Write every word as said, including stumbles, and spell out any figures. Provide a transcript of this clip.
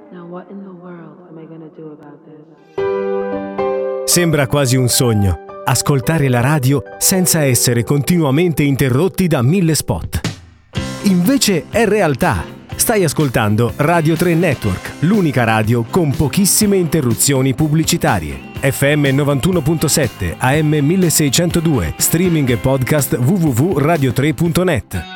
Now what in the world am I gonna do about this? Sembra quasi un sogno, ascoltare la radio senza essere continuamente interrotti da mille spot. Invece è realtà. Stai ascoltando Radio tre Network, l'unica radio con pochissime interruzioni pubblicitarie. F M novantuno virgola sette, A M milleseicentodue, streaming e podcast w w w punto radio tre punto net.